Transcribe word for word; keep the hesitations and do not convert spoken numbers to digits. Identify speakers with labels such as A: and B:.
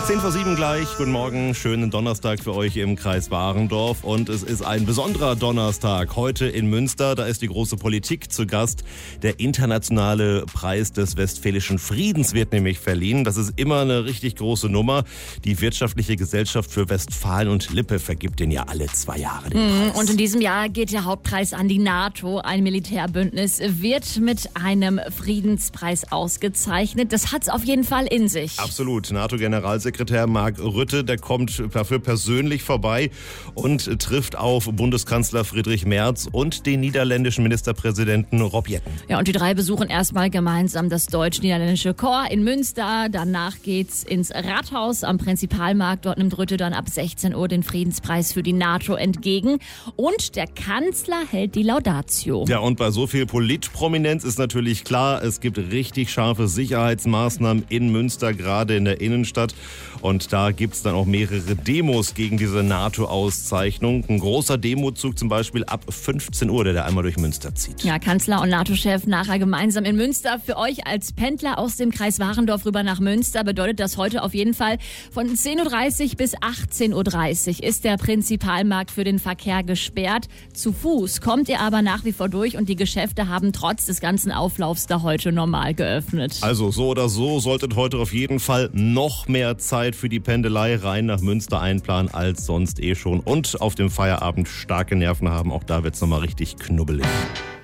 A: zehn vor sieben gleich. Guten Morgen, schönen Donnerstag für euch im Kreis Warendorf. Und es ist ein besonderer Donnerstag. Heute in Münster, da ist die große Politik zu Gast. Der internationale Preis des Westfälischen Friedens wird nämlich verliehen. Das ist immer eine richtig große Nummer. Die Wirtschaftliche Gesellschaft für Westfalen und Lippe vergibt den ja alle zwei Jahre den Preis.
B: Und in diesem Jahr geht der Hauptpreis an die NATO. Ein Militärbündnis wird mit einem Friedenspreis ausgezeichnet. Das hat's auf jeden Fall in sich.
A: Absolut. NATO-Generalsekretär Mark Rutte, der kommt dafür persönlich vorbei und trifft auf Bundeskanzler Friedrich Merz und den niederländischen Ministerpräsidenten Rob Jetten.
B: Ja, und die drei besuchen erstmal gemeinsam das deutsch-niederländische Corps in Münster. Danach geht's ins Rathaus am Prinzipalmarkt. Dort nimmt Rutte dann ab sechzehn Uhr den Friedenspreis für die NATO entgegen. Und der Kanzler hält die Laudatio.
A: Ja, und bei so viel Politprominenz ist natürlich klar, es gibt richtig scharfe Sicherheitsmaßnahmen in Münster, gerade in der Innenstadt. Und da gibt's dann auch mehrere Demos gegen diese NATO-Auszeichnung. Ein großer Demozug zum Beispiel ab fünfzehn Uhr, der da einmal durch Münster zieht.
B: Ja, Kanzler und NATO-Chef nachher gemeinsam in Münster. Für euch als Pendler aus dem Kreis Warendorf rüber nach Münster bedeutet das heute auf jeden Fall von zehn Uhr dreißig bis achtzehn Uhr dreißig ist der Prinzipalmarkt für den Verkehr gesperrt. Zu Fuß kommt ihr aber nach wie vor durch und die Geschäfte haben trotz des ganzen Auflaufs da heute normal geöffnet.
A: Also so oder so solltet heute auf jeden Fall noch mehr Zeit für die Pendelei rein nach Münster einplanen als sonst eh schon und auf dem Feierabend starke Nerven haben. Auch da wird's nochmal richtig knubbelig.